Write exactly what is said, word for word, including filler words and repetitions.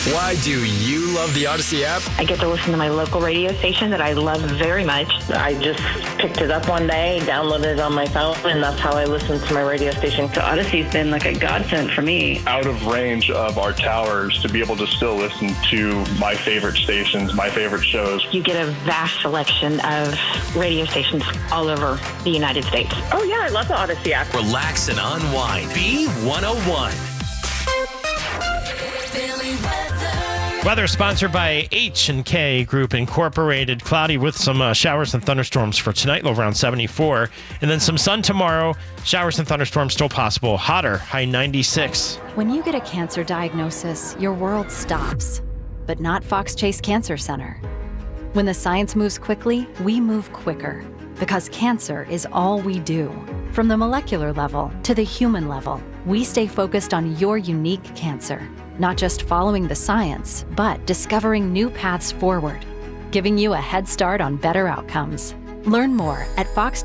Why do you love the Odyssey app? I get to listen to my local radio station that I love very much. I just picked it up one day, downloaded it on my phone, and that's how I listen to my radio station. So Odyssey's been like a godsend for me. Out of range of our towers to be able to still listen to my favorite stations, my favorite shows. You get a vast selection of radio stations all over the United States. Oh, yeah, I love the Odyssey app. Relax and unwind. B one oh one. Weather sponsored by H and K Group Incorporated. Cloudy with some uh, showers and thunderstorms for tonight, low around seventy-four. And then some sun tomorrow. Showers and thunderstorms still possible. Hotter, high ninety-six. When you get a cancer diagnosis, your world stops. But not Fox Chase Cancer Center. When the science moves quickly, we move quicker. Because cancer is all we do. From the molecular level to the human level, we stay focused on your unique cancer. Not just following the science, but discovering new paths forward, giving you a head start on better outcomes. Learn more at fox